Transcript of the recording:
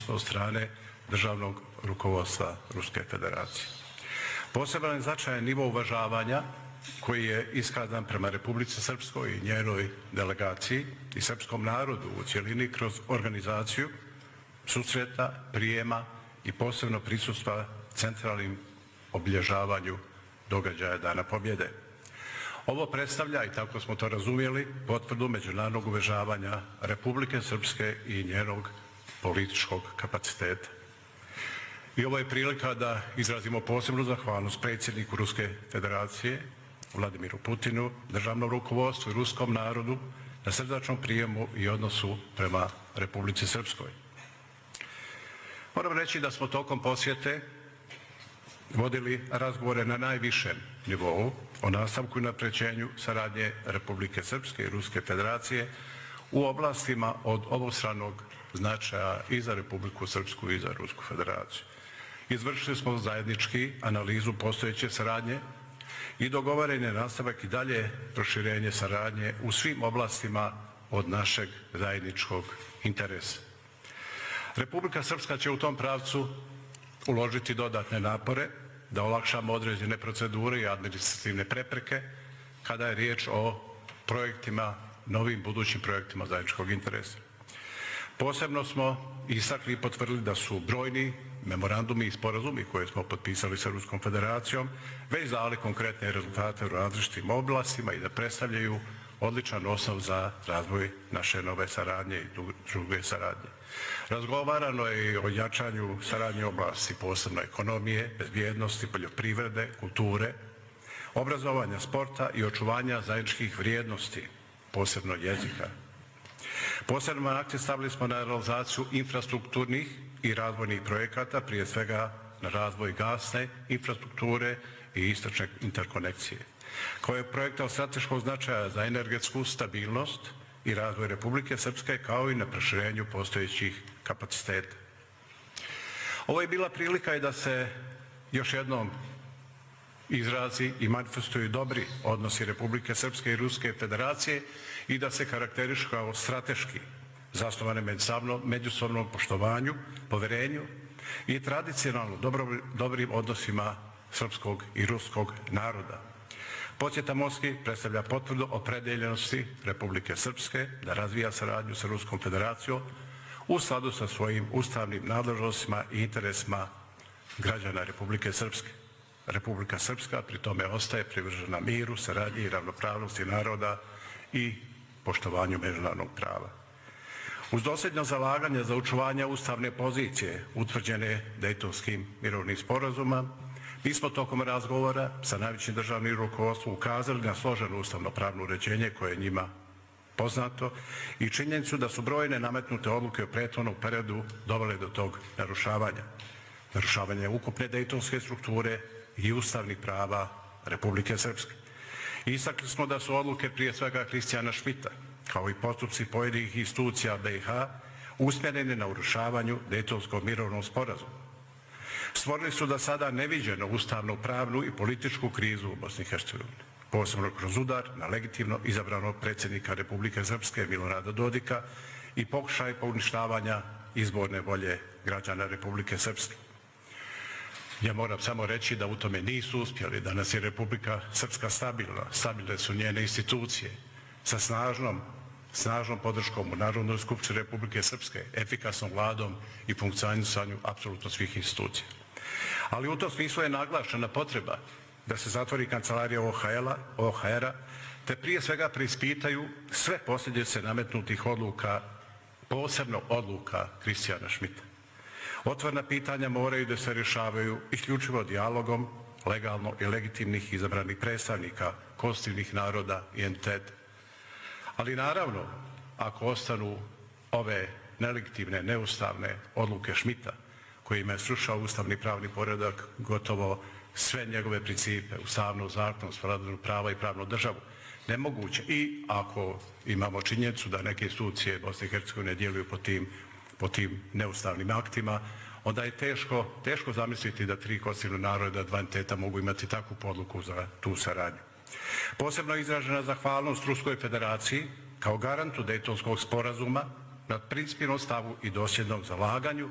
od strane državnog rukovodstva Ruske federacije. Poseban je značajan nivo uvažavanja koji je iskazan prema Republici Srpskoj i njenoj delegaciji i srpskom narodu u cjelini kroz organizaciju susreta, prijema i posebno prisustva centralnim obilježavanju događaja Dana pobjede. Ovo predstavlja, i tako smo to razumjeli, potvrdu međunarodnog uvažavanja Republike Srpske i njenog političkog kapaciteta. I ovo je prilika da izrazimo posebnu zahvalnost predsjedniku Ruske federacije, Vladimiru Putinu, državnom rukovodstvu i ruskom narodu na srdačnom prijemu i odnosu prema Republici Srpskoj. Moram reći da smo tokom posjete vodili razgovore na najvišem nivou o nastavku i napređenju saradnje Republike Srpske i Ruske federacije u oblastima od obostranog značaja i za Republiku Srpsku i za Rusku federaciju. Izvršili smo zajednički analizu postojeće saradnje i dogovoren je nastavak i dalje proširenje saradnje u svim oblastima od našeg zajedničkog interesa. Republika Srpska će u tom pravcu uložiti dodatne napore da olakšamo određene procedure i administrativne prepreke kada je riječ o projektima, novim budućim projektima zajedničkog interesa. Posebno smo istakli i potvrdili da su brojni memorandumi i sporazumi koje smo potpisali sa Ruskom federacijom već dali konkretne rezultate u različitim oblastima i da predstavljaju odličan osnov za razvoj naše nove saradnje i druge saradnje. Razgovarano je i o jačanju saradnje u oblasti posebno ekonomije, bezbjednosti, poljoprivrede, kulture, obrazovanja, sporta i očuvanja zajedničkih vrijednosti, posebno jezika. Posebno akcent stavili smo na realizaciju infrastrukturnih i razvojnih projekata, prije svega na razvoj gasne infrastrukture i istočne interkonekcije, kao je projekta od strateškog značaja za energetsku stabilnost i razvoj Republike Srpske, kao i na proširenju postojećih kapaciteta. Ovo je bila prilika i da se još jednom izrazi i manifestuju dobri odnosi Republike Srpske i Ruske federacije i da se karakterišu kao strateški zasnovane međusobnom poštovanju, poverenju i tradicionalno dobrim odnosima srpskog i ruskog naroda. Posjeta Moskvi predstavlja potvrdu opredeljenosti Republike Srpske da razvija saradnju sa Ruskom federacijom u skladu sa svojim ustavnim nadležnostima i interesima građana Republike Srpske. Republika Srpska pri tome ostaje privržena miru, saradnji i ravnopravnosti naroda i poštovanju međunarodnog prava. Uz dosljedno zalaganje za očuvanje ustavne pozicije utvrđene Dejtonskim mirovnim sporazumom, mi smo tokom razgovora sa najvećim državnim rukovodstvom ukazali na složeno ustavno-pravno uređenje koje je njima poznato i činjenicu da su brojne nametnute odluke u prethodnom periodu dovele do tog narušavanja. Narušavanje ukupne dejtonske strukture i ustavnih prava Republike Srpske. Istakli smo da su odluke prije svega Kristijana Šmita, kao i postupci pojedinih institucija BiH, usmjerene na urušavanju Dejtonskog mirovnog sporazuma. Stvorili su da sada neviđeno ustavno-pravnu i političku krizu u Bosni i Hercegovini, posebno kroz udar na legitimno izabranog predsjednika Republike Srpske Milorada Dodika i pokušaj uništavanja izborne volje građana Republike Srpske. Ja moram samo reći da u tome nisu uspjeli. Danas je Republika Srpska stabilna, stabilne su njene institucije sa snažnom podrškom u Narodnoj skupštini Republike Srpske, efikasnom vladom i funkcionisanju apsolutno svih institucija. Ali u tom smislu je naglašena potreba da se zatvori kancelarija OHR-a, te prije svega preispitaju sve posljedice nametnutih odluka, posebno odluka Kristijana Šmita. Otvorena pitanja moraju da se rješavaju isključivo dijalogom legalno i legitimnih izabranih predstavnika konstitutivnih naroda i entiteta. Ali naravno, ako ostanu ove nelegitimne, neustavne odluke Šmita, kojima je srušao ustavni pravni poredak, gotovo sve njegove principe, ustavnu zakonsku, vladavinu prava i pravnu državu, nemoguće. I ako imamo činjenicu da neke institucije Bosne i Hercegovine djeluju po tim neustavnim aktima, onda je teško zamisliti da tri konstitutivna naroda, dva entiteta mogu imati takvu podluku za tu saradnju. Posebno je izražena zahvalnost Ruskoj federaciji kao garantu Dejtonskog sporazuma na principijelnom stavu i dosljednom zalaganju